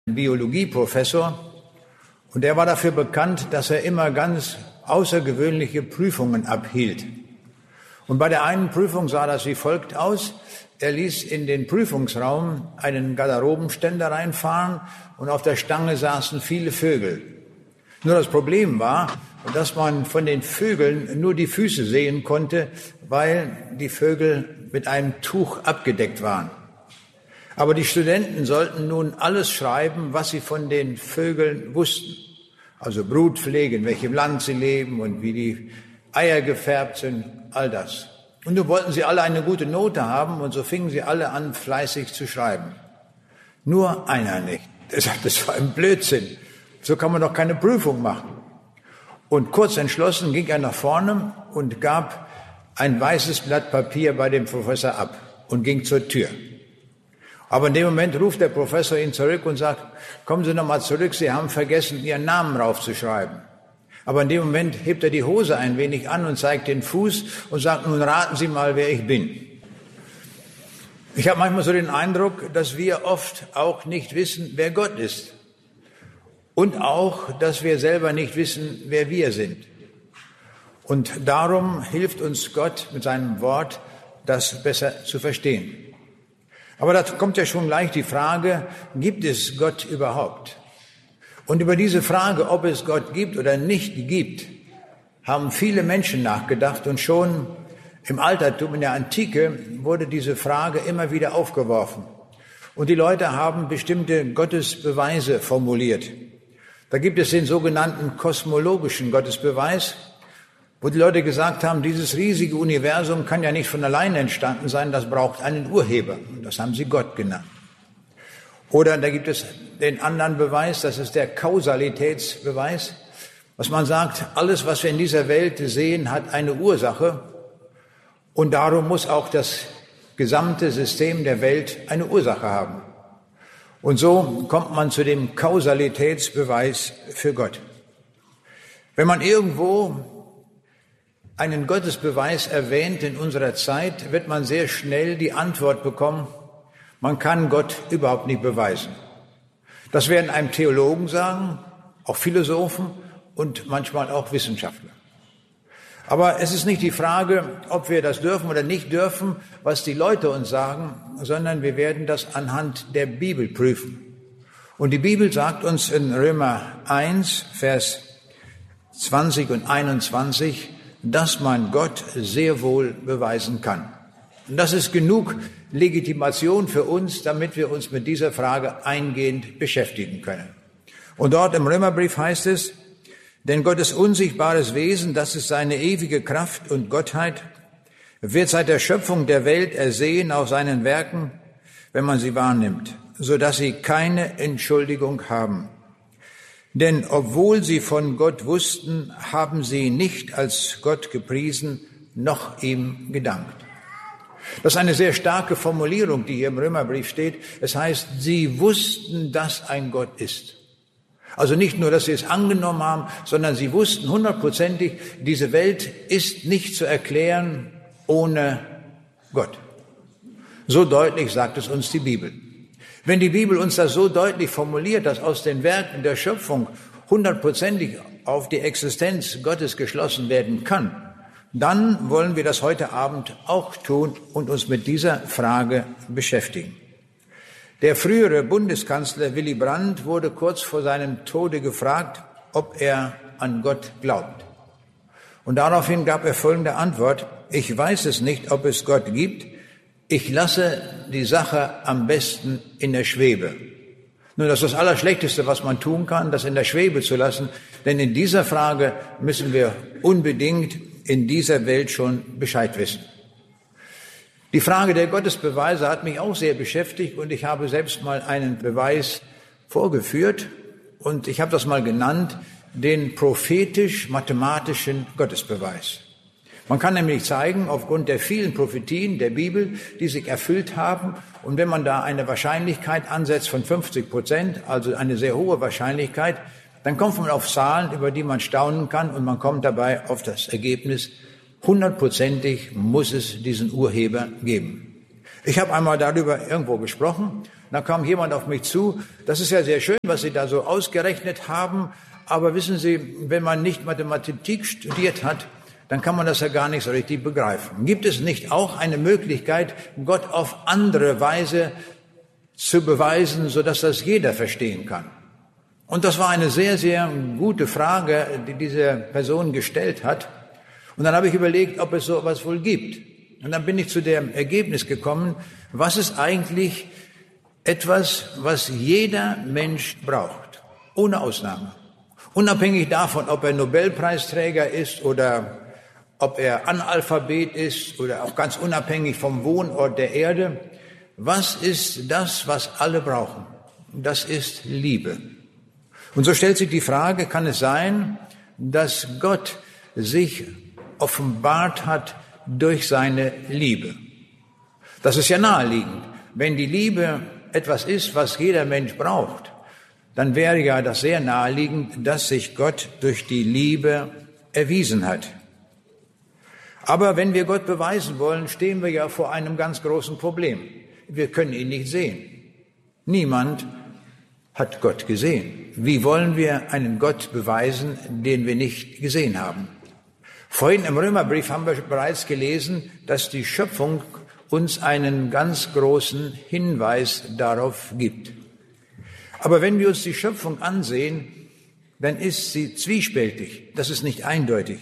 Biologieprofessor, und er war dafür bekannt, dass er immer ganz außergewöhnliche Prüfungen abhielt. Und bei der einen Prüfung sah das wie folgt aus. Er ließ in den Prüfungsraum einen Garderobenständer reinfahren und auf der Stange saßen viele Vögel. Nur das Problem war, dass man von den Vögeln nur die Füße sehen konnte, weil die Vögel mit einem Tuch abgedeckt waren. Aber die Studenten sollten nun alles schreiben, was sie von den Vögeln wussten. Also Brutpflege, in welchem Land sie leben und wie die Eier gefärbt sind, all das. Und nun wollten sie alle eine gute Note haben und so fingen sie alle an, fleißig zu schreiben. Nur einer nicht. Er sagte, das war ein Blödsinn. So kann man doch keine Prüfung machen. Und kurz entschlossen ging er nach vorne und gab ein weißes Blatt Papier bei dem Professor ab und ging zur Tür. Aber in dem Moment ruft der Professor ihn zurück und sagt, kommen Sie nochmal zurück, Sie haben vergessen, Ihren Namen raufzuschreiben. Aber in dem Moment hebt er die Hose ein wenig an und zeigt den Fuß und sagt, nun raten Sie mal, wer ich bin. Ich habe manchmal so den Eindruck, dass wir oft auch nicht wissen, wer Gott ist. Und auch, dass wir selber nicht wissen, wer wir sind. Und darum hilft uns Gott mit seinem Wort, das besser zu verstehen. Aber da kommt ja schon gleich die Frage, gibt es Gott überhaupt? Und über diese Frage, ob es Gott gibt oder nicht gibt, haben viele Menschen nachgedacht. Und schon im Altertum, in der Antike, wurde diese Frage immer wieder aufgeworfen. Und die Leute haben bestimmte Gottesbeweise formuliert. Da gibt es den sogenannten kosmologischen Gottesbeweis, wo die Leute gesagt haben, dieses riesige Universum kann ja nicht von alleine entstanden sein, das braucht einen Urheber. Und das haben sie Gott genannt. Oder da gibt es den anderen Beweis, das ist der Kausalitätsbeweis, was man sagt, alles, was wir in dieser Welt sehen, hat eine Ursache und darum muss auch das gesamte System der Welt eine Ursache haben. Und so kommt man zu dem Kausalitätsbeweis für Gott. Wenn man irgendwo einen Gottesbeweis erwähnt in unserer Zeit, wird man sehr schnell die Antwort bekommen, man kann Gott überhaupt nicht beweisen. Das werden einem Theologen sagen, auch Philosophen und manchmal auch Wissenschaftler. Aber es ist nicht die Frage, ob wir das dürfen oder nicht dürfen, was die Leute uns sagen, sondern wir werden das anhand der Bibel prüfen. Und die Bibel sagt uns in Römer 1, Vers 20 und 21, dass man Gott sehr wohl beweisen kann. Und das ist genug Legitimation für uns, damit wir uns mit dieser Frage eingehend beschäftigen können. Und dort im Römerbrief heißt es, denn Gottes unsichtbares Wesen, das ist seine ewige Kraft und Gottheit, wird seit der Schöpfung der Welt ersehen aus seinen Werken, wenn man sie wahrnimmt, so dass sie keine Entschuldigung haben. Denn obwohl sie von Gott wussten, haben sie nicht als Gott gepriesen, noch ihm gedankt. Das ist eine sehr starke Formulierung, die hier im Römerbrief steht. Es heißt, sie wussten, dass ein Gott ist. Also nicht nur, dass sie es angenommen haben, sondern sie wussten hundertprozentig, diese Welt ist nicht zu erklären ohne Gott. So deutlich sagt es uns die Bibel. Wenn die Bibel uns das so deutlich formuliert, dass aus den Werken der Schöpfung hundertprozentig auf die Existenz Gottes geschlossen werden kann, dann wollen wir das heute Abend auch tun und uns mit dieser Frage beschäftigen. Der frühere Bundeskanzler Willy Brandt wurde kurz vor seinem Tode gefragt, ob er an Gott glaubt. Und daraufhin gab er folgende Antwort, ich weiß es nicht, ob es Gott gibt, ich lasse die Sache am besten in der Schwebe. Nun, das ist das Allerschlechteste, was man tun kann, das in der Schwebe zu lassen, denn in dieser Frage müssen wir unbedingt in dieser Welt schon Bescheid wissen. Die Frage der Gottesbeweise hat mich auch sehr beschäftigt und ich habe selbst mal einen Beweis vorgeführt und ich habe das mal genannt, den prophetisch-mathematischen Gottesbeweis. Man kann nämlich zeigen, aufgrund der vielen Prophetien der Bibel, die sich erfüllt haben, und wenn man da eine Wahrscheinlichkeit ansetzt von 50%, also eine sehr hohe Wahrscheinlichkeit, dann kommt man auf Zahlen, über die man staunen kann und man kommt dabei auf das Ergebnis, hundertprozentig muss es diesen Urheber geben. Ich habe einmal darüber irgendwo gesprochen Da kam jemand auf mich zu, das ist ja sehr schön, was Sie da so ausgerechnet haben, aber wissen Sie, wenn man nicht Mathematik studiert hat, dann kann man das ja gar nicht so richtig begreifen. Gibt es nicht auch eine Möglichkeit, Gott auf andere Weise zu beweisen, sodass das jeder verstehen kann? Und das war eine sehr, sehr gute Frage, die diese Person gestellt hat. Und dann habe ich überlegt, ob es so etwas wohl gibt. Und dann bin ich zu dem Ergebnis gekommen, was ist eigentlich etwas, was jeder Mensch braucht, ohne Ausnahme. Unabhängig davon, ob er Nobelpreisträger ist oder ob er Analphabet ist oder auch ganz unabhängig vom Wohnort der Erde. Was ist das, was alle brauchen? Das ist Liebe. Und so stellt sich die Frage, kann es sein, dass Gott sich offenbart hat durch seine Liebe? Das ist ja naheliegend. Wenn die Liebe etwas ist, was jeder Mensch braucht, dann wäre ja das sehr naheliegend, dass sich Gott durch die Liebe erwiesen hat. Aber wenn wir Gott beweisen wollen, stehen wir ja vor einem ganz großen Problem. Wir können ihn nicht sehen. Niemand hat Gott gesehen. Wie wollen wir einen Gott beweisen, den wir nicht gesehen haben? Vorhin im Römerbrief haben wir bereits gelesen, dass die Schöpfung uns einen ganz großen Hinweis darauf gibt. Aber wenn wir uns die Schöpfung ansehen, dann ist sie zwiespältig. Das ist nicht eindeutig.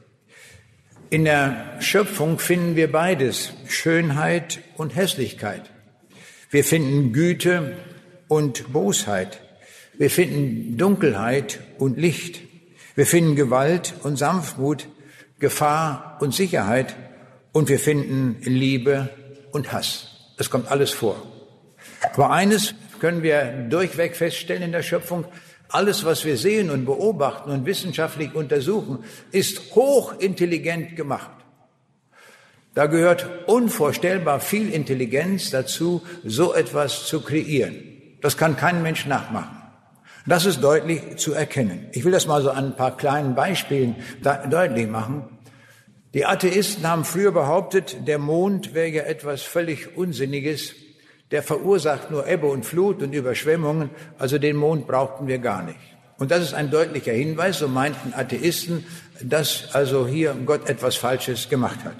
In der Schöpfung finden wir beides, Schönheit und Hässlichkeit. Wir finden Güte und Bosheit. Wir finden Dunkelheit und Licht. Wir finden Gewalt und Sanftmut, Gefahr und Sicherheit. Und wir finden Liebe und Hass. Das kommt alles vor. Aber eines können wir durchweg feststellen in der Schöpfung: Alles, was wir sehen und beobachten und wissenschaftlich untersuchen, ist hochintelligent gemacht. Da gehört unvorstellbar viel Intelligenz dazu, so etwas zu kreieren. Das kann kein Mensch nachmachen. Das ist deutlich zu erkennen. Ich will das mal so an ein paar kleinen Beispielen deutlich machen. Die Atheisten haben früher behauptet, der Mond wäre ja etwas völlig Unsinniges. Der verursacht nur Ebbe und Flut und Überschwemmungen, also den Mond brauchten wir gar nicht. Und das ist ein deutlicher Hinweis, so meinten Atheisten, dass also hier Gott etwas Falsches gemacht hat.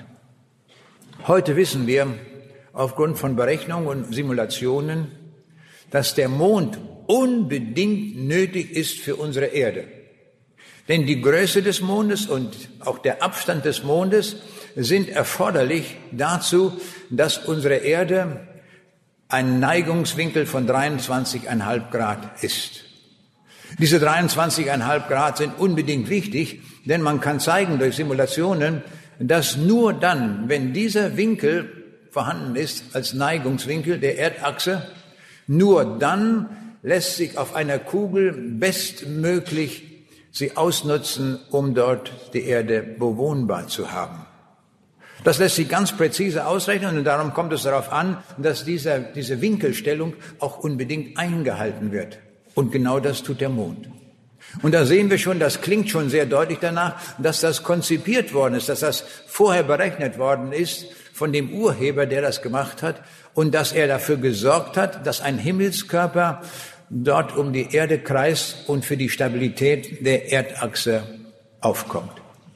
Heute wissen wir aufgrund von Berechnungen und Simulationen, dass der Mond unbedingt nötig ist für unsere Erde. Denn die Größe des Mondes und auch der Abstand des Mondes sind erforderlich dazu, dass unsere Erde ein Neigungswinkel von 23,5 Grad ist. Diese 23,5 Grad sind unbedingt wichtig, denn man kann zeigen durch Simulationen, dass nur dann, wenn dieser Winkel vorhanden ist als Neigungswinkel der Erdachse, nur dann lässt sich auf einer Kugel bestmöglich sie ausnutzen, um dort die Erde bewohnbar zu haben. Das lässt sich ganz präzise ausrechnen und darum kommt es darauf an, dass diese Winkelstellung auch unbedingt eingehalten wird. Und genau das tut der Mond. Und da sehen wir schon, das klingt schon sehr deutlich danach, dass das konzipiert worden ist, dass das vorher berechnet worden ist von dem Urheber, der das gemacht hat und dass er dafür gesorgt hat, dass ein Himmelskörper dort um die Erde kreist und für die Stabilität der Erdachse aufkommt.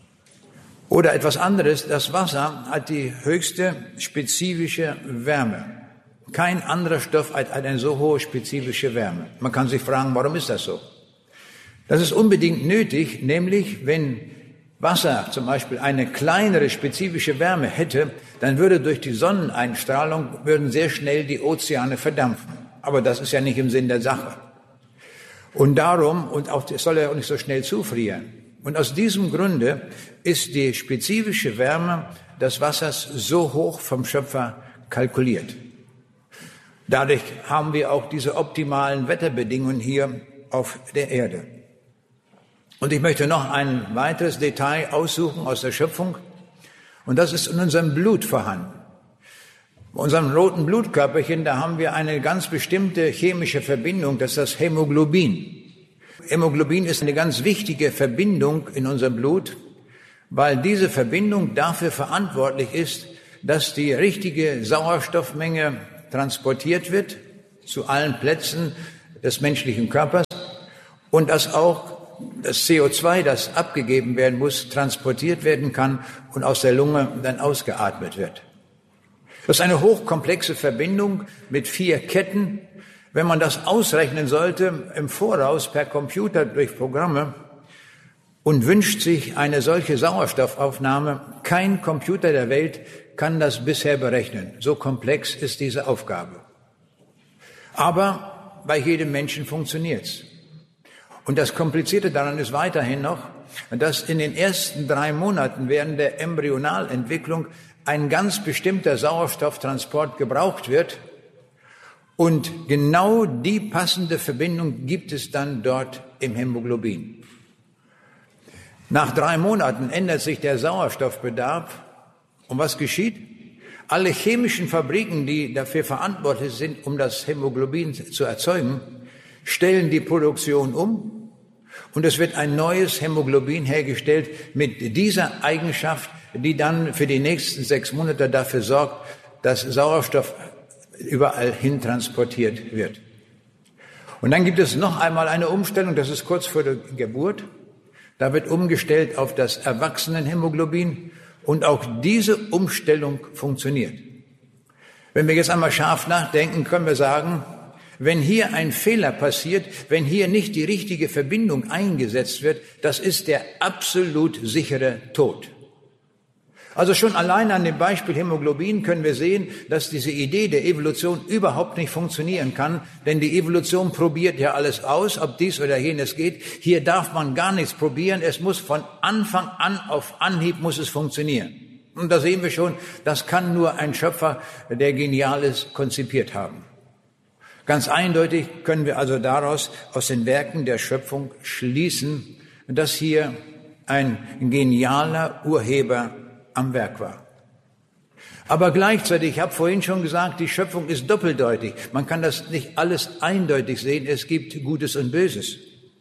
Oder etwas anderes, das Wasser hat die höchste spezifische Wärme. Kein anderer Stoff hat eine so hohe spezifische Wärme. Man kann sich fragen, warum ist das so? Das ist unbedingt nötig, nämlich wenn Wasser zum Beispiel eine kleinere spezifische Wärme hätte, dann würde durch die Sonneneinstrahlung sehr schnell die Ozeane verdampfen. Aber das ist ja nicht im Sinn der Sache. Und darum, und auch es soll ja auch nicht so schnell zufrieren. Und aus diesem Grunde ist die spezifische Wärme des Wassers so hoch vom Schöpfer kalkuliert. Dadurch haben wir auch diese optimalen Wetterbedingungen hier auf der Erde. Und ich möchte noch ein weiteres Detail aussuchen aus der Schöpfung. Und das ist in unserem Blut vorhanden. Bei unserem roten Blutkörperchen, da haben wir eine ganz bestimmte chemische Verbindung, das ist das Hämoglobin. Hämoglobin ist eine ganz wichtige Verbindung in unserem Blut, weil diese Verbindung dafür verantwortlich ist, dass die richtige Sauerstoffmenge transportiert wird zu allen Plätzen des menschlichen Körpers und dass auch das CO2, das abgegeben werden muss, transportiert werden kann und aus der Lunge dann ausgeatmet wird. Das ist eine hochkomplexe Verbindung mit 4 Ketten. Wenn man das ausrechnen sollte im Voraus per Computer durch Programme und wünscht sich eine solche Sauerstoffaufnahme, kein Computer der Welt kann das bisher berechnen. So komplex ist diese Aufgabe. Aber bei jedem Menschen funktioniert's. Und das Komplizierte daran ist weiterhin noch, dass in den ersten 3 Monaten während der Embryonalentwicklung ein ganz bestimmter Sauerstofftransport gebraucht wird. Und genau die passende Verbindung gibt es dann dort im Hämoglobin. Nach 3 Monaten ändert sich der Sauerstoffbedarf. Und was geschieht? Alle chemischen Fabriken, die dafür verantwortlich sind, um das Hämoglobin zu erzeugen, stellen die Produktion um und es wird ein neues Hämoglobin hergestellt mit dieser Eigenschaft, die dann für die nächsten 6 Monate dafür sorgt, dass Sauerstoff überall hin transportiert wird. Und dann gibt es noch einmal eine Umstellung, das ist kurz vor der Geburt. Da wird umgestellt auf das Erwachsenenhämoglobin und auch diese Umstellung funktioniert. Wenn wir jetzt einmal scharf nachdenken, können wir sagen, wenn hier ein Fehler passiert, wenn hier nicht die richtige Verbindung eingesetzt wird, das ist der absolut sichere Tod. Also schon allein an dem Beispiel Hämoglobin können wir sehen, dass diese Idee der Evolution überhaupt nicht funktionieren kann, denn die Evolution probiert ja alles aus, ob dies oder jenes geht. Hier darf man gar nichts probieren, es muss von Anfang an auf Anhieb muss es funktionieren. Und da sehen wir schon, das kann nur ein Schöpfer, der Geniales konzipiert haben. Ganz eindeutig können wir also daraus aus den Werken der Schöpfung schließen, dass hier ein genialer Urheber am Werk war. Aber gleichzeitig, ich habe vorhin schon gesagt, die Schöpfung ist doppeldeutig. Man kann das nicht alles eindeutig sehen. Es gibt Gutes und Böses.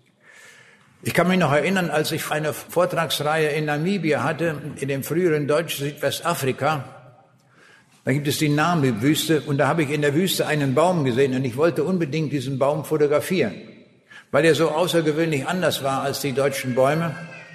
Ich kann mich noch erinnern, als ich eine Vortragsreihe in Namibia hatte, in dem früheren deutschen Südwestafrika. Da gibt es die Namib-Wüste und da habe ich in der Wüste einen Baum gesehen und ich wollte unbedingt diesen Baum fotografieren, weil er so außergewöhnlich anders war als die deutschen Bäume.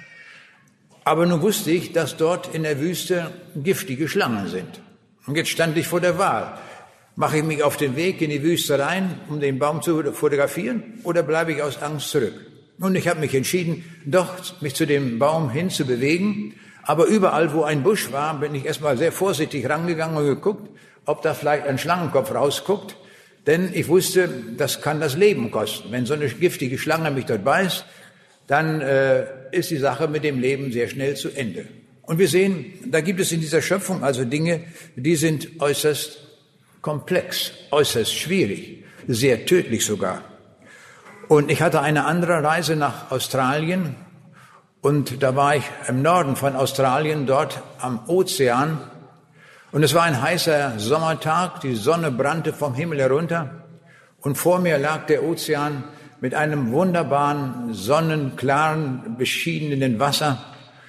Aber nun wusste ich, dass dort in der Wüste giftige Schlangen sind. Und jetzt stand ich vor der Wahl. Mache ich mich auf den Weg in die Wüste rein, um den Baum zu fotografieren, oder bleibe ich aus Angst zurück? Und ich habe mich entschieden, doch mich zu dem Baum hinzubewegen. Aber überall, wo ein Busch war, bin ich erstmal sehr vorsichtig rangegangen und geguckt, ob da vielleicht ein Schlangenkopf rausguckt. Denn ich wusste, das kann das Leben kosten. Wenn so eine giftige Schlange mich dort beißt, dann ist die Sache mit dem Leben sehr schnell zu Ende. Und wir sehen, da gibt es in dieser Schöpfung also Dinge, die sind äußerst komplex, äußerst schwierig, sehr tödlich sogar. Und ich hatte eine andere Reise nach Australien und da war ich im Norden von Australien, dort am Ozean. Und es war ein heißer Sommertag, die Sonne brannte vom Himmel herunter und vor mir lag der Ozean mit einem wunderbaren, sonnenklaren, beschienenen Wasser,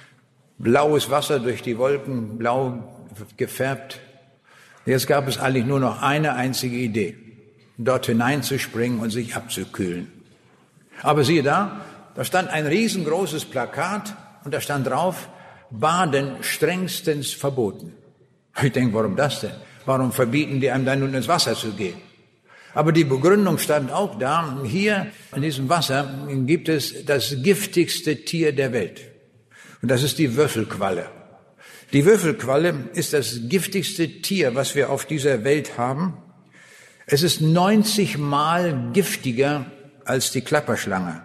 blaues Wasser durch die Wolken, blau gefärbt. Jetzt gab es eigentlich nur noch eine einzige Idee, dort hineinzuspringen und sich abzukühlen. Aber siehe da stand ein riesengroßes Plakat und da stand drauf, Baden strengstens verboten. Ich denke, warum das denn? Warum verbieten die einem dann nun ins Wasser zu gehen? Aber die Begründung stand auch da, hier in diesem Wasser gibt es das giftigste Tier der Welt. Und das ist die Würfelqualle. Die Würfelqualle ist das giftigste Tier, was wir auf dieser Welt haben. Es ist 90 Mal giftiger als die Klapperschlange.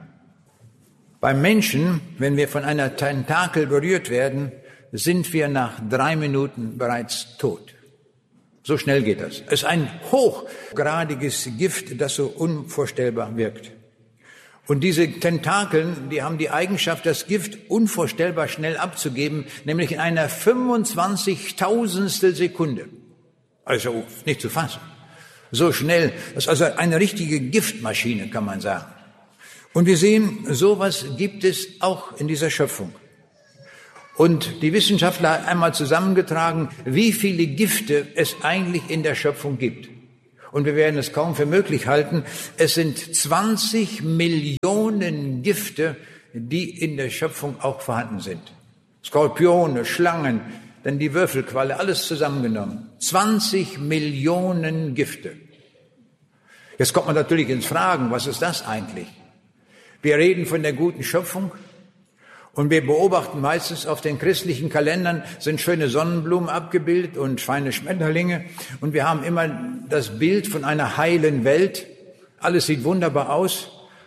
Beim Menschen, wenn wir von einer Tentakel berührt werden, sind wir nach 3 Minuten bereits tot. So schnell geht das. Es ist ein hochgradiges Gift, das so unvorstellbar wirkt. Und diese Tentakeln, die haben die Eigenschaft, das Gift unvorstellbar schnell abzugeben, nämlich in einer 25.000stel Sekunde. Also nicht zu fassen. So schnell. Das ist also eine richtige Giftmaschine, kann man sagen. Und wir sehen, sowas gibt es auch in dieser Schöpfung. Und die Wissenschaftler haben einmal zusammengetragen, wie viele Gifte es eigentlich in der Schöpfung gibt. Und wir werden es kaum für möglich halten. Es sind 20 Millionen Gifte, die in der Schöpfung auch vorhanden sind. Skorpione, Schlangen, dann die Würfelqualle, alles zusammengenommen. 20 Millionen Gifte. Jetzt kommt man natürlich ins Fragen, was ist das eigentlich? Wir reden von der guten Schöpfung und wir beobachten meistens auf den christlichen Kalendern sind schöne Sonnenblumen abgebildet und feine Schmetterlinge und wir haben immer das Bild von einer heilen Welt. Alles sieht wunderbar aus,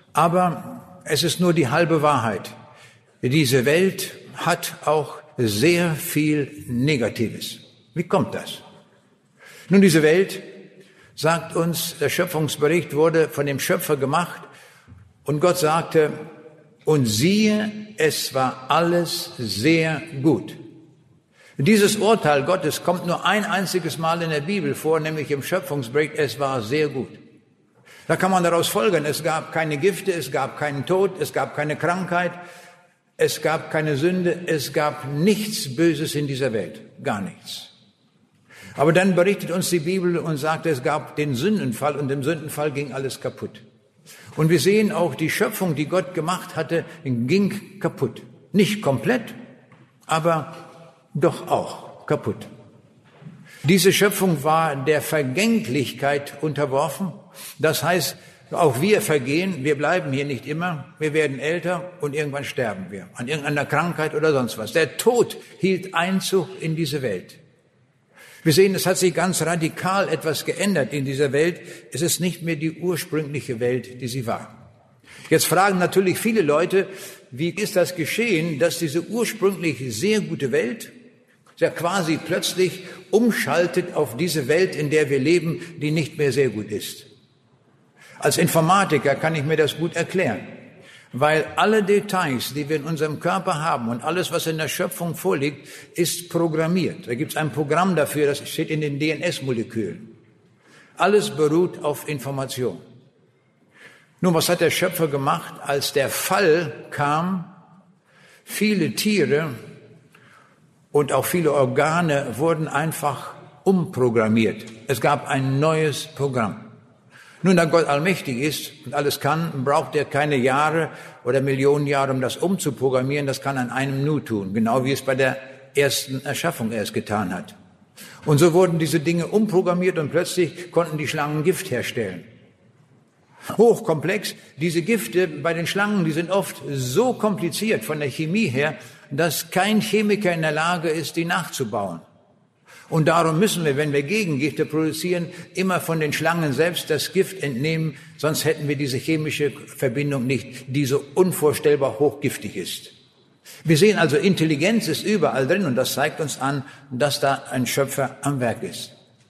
aber es ist nur die halbe Wahrheit. Diese Welt hat auch sehr viel Negatives. Wie kommt das? Nun, diese Welt, sagt uns, der Schöpfungsbericht wurde von dem Schöpfer gemacht und Gott sagte, und siehe, es war alles sehr gut. Dieses Urteil Gottes kommt nur ein einziges Mal in der Bibel vor, nämlich im Schöpfungsbericht, es war sehr gut. Da kann man daraus folgern, es gab keine Gifte, es gab keinen Tod, es gab keine Krankheit, es gab keine Sünde, es gab nichts Böses in dieser Welt, gar nichts. Aber dann berichtet uns die Bibel und sagt, es gab den Sündenfall und im Sündenfall ging alles kaputt. Und wir sehen auch, die Schöpfung, die Gott gemacht hatte, ging kaputt. Nicht komplett, aber doch auch kaputt. Diese Schöpfung war der Vergänglichkeit unterworfen. Das heißt, auch wir vergehen, wir bleiben hier nicht immer, wir werden älter und irgendwann sterben wir an irgendeiner Krankheit oder sonst was. Der Tod hielt Einzug in diese Welt. Wir sehen, es hat sich ganz radikal etwas geändert in dieser Welt. Es ist nicht mehr die ursprüngliche Welt, die sie war. Jetzt fragen natürlich viele Leute, wie ist das geschehen, dass diese ursprünglich sehr gute Welt ja quasi plötzlich umschaltet auf diese Welt, in der wir leben, die nicht mehr sehr gut ist. Als Informatiker kann ich mir das gut erklären, weil alle Details, die wir in unserem Körper haben und alles, was in der Schöpfung vorliegt, ist programmiert. Da gibt es ein Programm dafür, das steht in den DNS-Molekülen. Alles beruht auf Information. Nun, was hat der Schöpfer gemacht, als der Fall kam? Viele Tiere und auch viele Organe wurden einfach umprogrammiert. Es gab ein neues Programm. Nun, da Gott allmächtig ist und alles kann, braucht er keine Jahre oder Millionen Jahre, um das umzuprogrammieren. Das kann an einem Nu tun, genau wie es bei der ersten Erschaffung erst getan hat. Und so wurden diese Dinge umprogrammiert und plötzlich konnten die Schlangen Gift herstellen. Hochkomplex. Diese Gifte bei den Schlangen, die sind oft so kompliziert von der Chemie her, dass kein Chemiker in der Lage ist, die nachzubauen. Und darum müssen wir, wenn wir Gegengifte produzieren, immer von den Schlangen selbst das Gift entnehmen, sonst hätten wir diese chemische Verbindung nicht, die so unvorstellbar hochgiftig ist. Wir sehen also, Intelligenz ist überall drin und das zeigt uns an, dass da ein Schöpfer am Werk ist.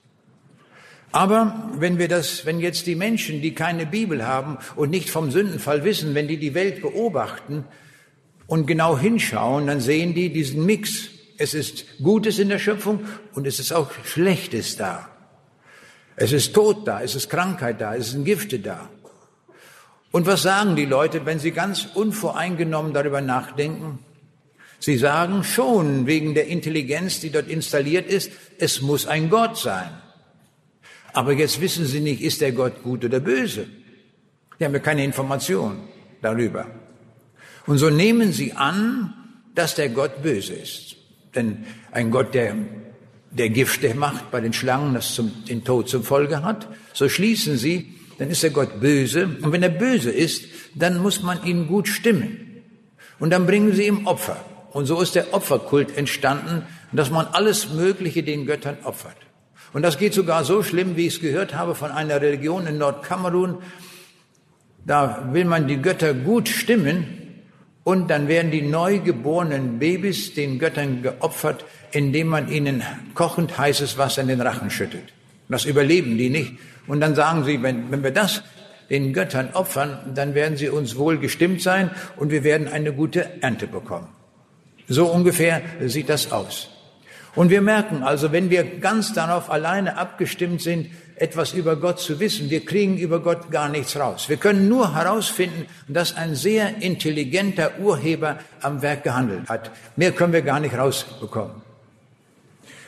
Aber wenn jetzt die Menschen, die keine Bibel haben und nicht vom Sündenfall wissen, wenn die Welt beobachten und genau hinschauen, dann sehen die diesen Mix. Es ist Gutes in der Schöpfung und es ist auch Schlechtes da. Es ist Tod da, es ist Krankheit da, es sind Gifte da. Und was sagen die Leute, wenn sie ganz unvoreingenommen darüber nachdenken? Sie sagen schon, wegen der Intelligenz, die dort installiert ist, es muss ein Gott sein. Aber jetzt wissen sie nicht, ist der Gott gut oder böse? Die haben ja keine Information darüber. Und so nehmen sie an, dass der Gott böse ist. Denn ein Gott, der Gifte macht bei den Schlangen, das den Tod zur Folge hat, so schließen sie, dann ist der Gott böse. Und wenn er böse ist, dann muss man ihn gut stimmen. Und dann bringen sie ihm Opfer. Und so ist der Opferkult entstanden, dass man alles Mögliche den Göttern opfert. Und das geht sogar so schlimm, wie ich es gehört habe von einer Religion in Nordkamerun. Da will man die Götter gut stimmen und dann werden die neugeborenen Babys den Göttern geopfert, indem man ihnen kochend heißes Wasser in den Rachen schüttet. Das überleben die nicht. Und dann sagen sie, wenn wir das den Göttern opfern, dann werden sie uns wohl gestimmt sein und wir werden eine gute Ernte bekommen. So ungefähr sieht das aus. Und wir merken also, wenn wir ganz darauf alleine abgestimmt sind, etwas über Gott zu wissen, wir kriegen über Gott gar nichts raus. Wir können nur herausfinden, dass ein sehr intelligenter Urheber am Werk gehandelt hat. Mehr können wir gar nicht rausbekommen.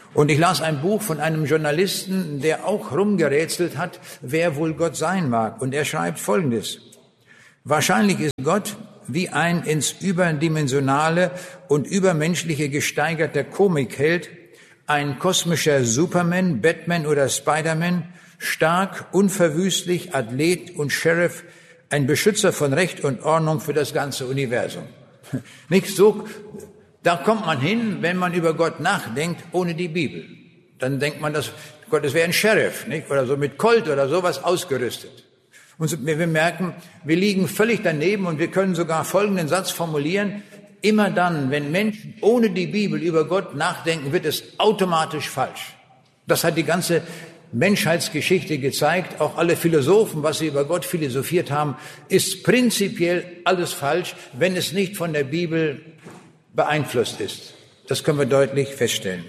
Und ich las ein Buch von einem Journalisten, der auch rumgerätselt hat, wer wohl Gott sein mag. Und er schreibt Folgendes: Wahrscheinlich ist Gott wie ein ins Überdimensionale und Übermenschliche gesteigerter Komikheld, ein kosmischer Superman, Batman oder Spider-Man, stark, unverwüstlich, Athlet und Sheriff, ein Beschützer von Recht und Ordnung für das ganze Universum. Nicht so, da kommt man hin, wenn man über Gott nachdenkt, ohne die Bibel. Dann denkt man, dass Gott, es wäre ein Sheriff, nicht? Oder so mit Colt oder sowas ausgerüstet. Und wir merken, wir liegen völlig daneben und wir können sogar folgenden Satz formulieren: Immer dann, wenn Menschen ohne die Bibel über Gott nachdenken, wird es automatisch falsch. Das hat die ganze Menschheitsgeschichte gezeigt. Auch alle Philosophen, was sie über Gott philosophiert haben, ist prinzipiell alles falsch, wenn es nicht von der Bibel beeinflusst ist. Das können wir deutlich feststellen.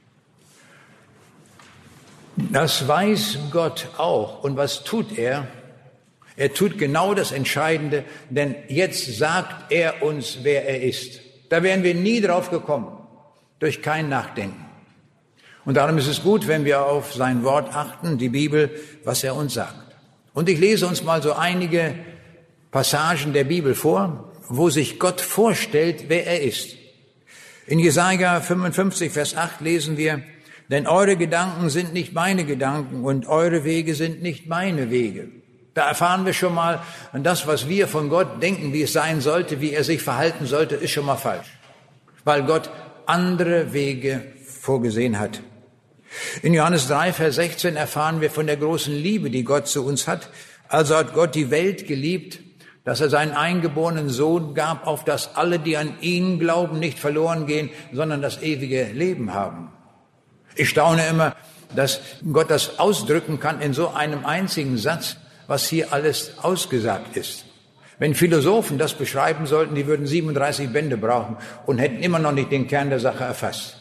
Das weiß Gott auch. Und was tut er? Er tut genau das Entscheidende, denn jetzt sagt er uns, wer er ist. Da wären wir nie drauf gekommen, durch kein Nachdenken. Und darum ist es gut, wenn wir auf sein Wort achten, die Bibel, was er uns sagt. Und ich lese uns mal so einige Passagen der Bibel vor, wo sich Gott vorstellt, wer er ist. In Jesaja 55, Vers 8 lesen wir: Denn eure Gedanken sind nicht meine Gedanken und eure Wege sind nicht meine Wege. Da erfahren wir schon mal, das, was wir von Gott denken, wie es sein sollte, wie er sich verhalten sollte, ist schon mal falsch. Weil Gott andere Wege vorgesehen hat. In Johannes 3, Vers 16 erfahren wir von der großen Liebe, die Gott zu uns hat. Also hat Gott die Welt geliebt, dass er seinen eingeborenen Sohn gab, auf dass alle, die an ihn glauben, nicht verloren gehen, sondern das ewige Leben haben. Ich staune immer, dass Gott das ausdrücken kann in so einem einzigen Satz, was hier alles ausgesagt ist. Wenn Philosophen das beschreiben sollten, die würden 37 Bände brauchen und hätten immer noch nicht den Kern der Sache erfasst.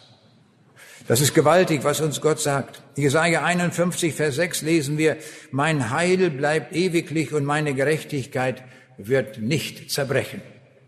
Das ist gewaltig, was uns Gott sagt. Jesaja 51, Vers 6 lesen wir: Mein Heil bleibt ewiglich und meine Gerechtigkeit wird nicht zerbrechen.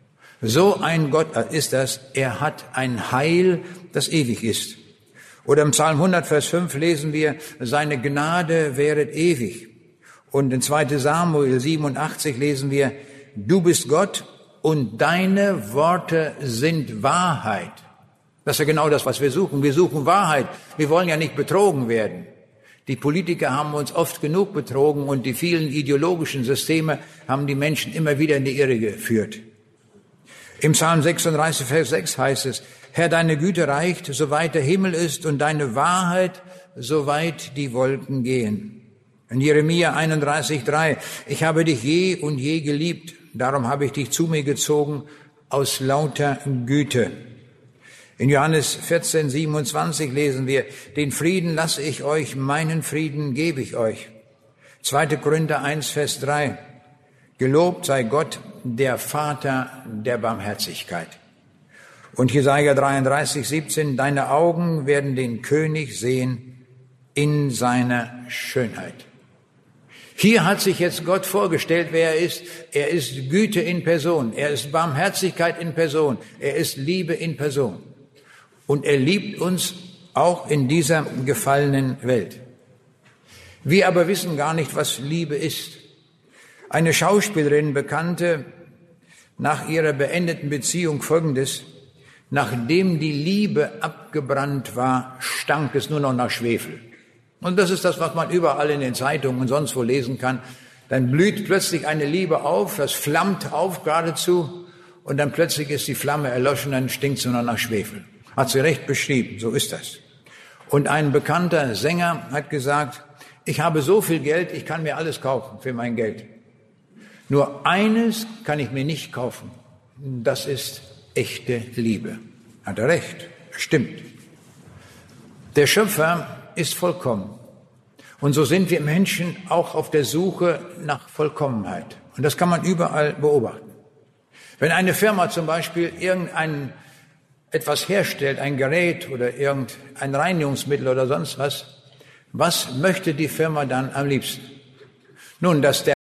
So ein Gott ist das. Er hat ein Heil, das ewig ist. Oder im Psalm 100, Vers 5 lesen wir: Seine Gnade währet ewig. Und in 2. Samuel 87 lesen wir: Du bist Gott und deine Worte sind Wahrheit. Das ist ja genau das, was wir suchen. Wir suchen Wahrheit. Wir wollen ja nicht betrogen werden. Die Politiker haben uns oft genug betrogen und die vielen ideologischen Systeme haben die Menschen immer wieder in die Irre geführt. Im Psalm 36, Vers 6 heißt es: Herr, deine Güte reicht, soweit der Himmel ist, und deine Wahrheit, soweit die Wolken gehen. In Jeremia 31, 3: Ich habe dich je und je geliebt, darum habe ich dich zu mir gezogen aus lauter Güte. In Johannes 14, 27 lesen wir: Den Frieden lasse ich euch, meinen Frieden gebe ich euch. 2. Korinther 1, Vers 3: Gelobt sei Gott, der Vater der Barmherzigkeit. Und Jesaja 33, 17: Deine Augen werden den König sehen in seiner Schönheit. Hier hat sich jetzt Gott vorgestellt, wer er ist. Er ist Güte in Person. Er ist Barmherzigkeit in Person. Er ist Liebe in Person. Und er liebt uns auch in dieser gefallenen Welt. Wir aber wissen gar nicht, was Liebe ist. Eine Schauspielerin bekannte nach ihrer beendeten Beziehung Folgendes: Nachdem die Liebe abgebrannt war, stank es nur noch nach Schwefel. Und das ist das, was man überall in den Zeitungen und sonst wo lesen kann. Dann blüht plötzlich eine Liebe auf, das flammt auf geradezu, und dann plötzlich ist die Flamme erloschen, dann stinkt es nur noch nach Schwefel. Hat sie recht beschrieben, so ist das. Und ein bekannter Sänger hat gesagt: Ich habe so viel Geld, ich kann mir alles kaufen für mein Geld. Nur eines kann ich mir nicht kaufen, das ist echte Liebe. Hat er recht, stimmt. Der Schöpfer ist vollkommen. Und so sind wir Menschen auch auf der Suche nach Vollkommenheit. Und das kann man überall beobachten. Wenn eine Firma zum Beispiel etwas herstellt, ein Gerät oder irgendein Reinigungsmittel oder sonst was möchte die Firma dann am liebsten? Nun, dass der